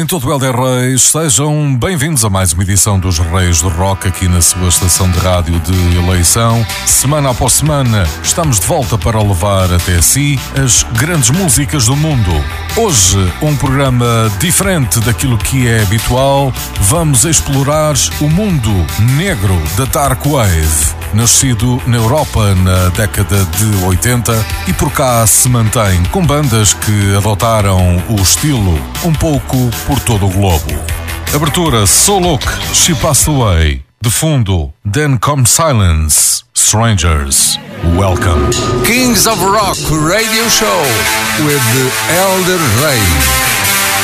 Em todo o Helder Reis, sejam bem-vindos a mais uma edição dos Reis do Rock aqui na sua estação de rádio de eleição. Semana após semana, estamos de volta para levar até si as grandes músicas do mundo. Hoje, um programa diferente daquilo que é habitual. Vamos explorar o mundo negro da Dark Wave. Nascido na Europa na década de 80 e por cá se mantém com bandas que adotaram o estilo um pouco por todo o globo. Abertura So Look, She Passed Away. De fundo, Then Come Silence, Strangers. Welcome. Kings of Rock Radio Show with Elder Reis.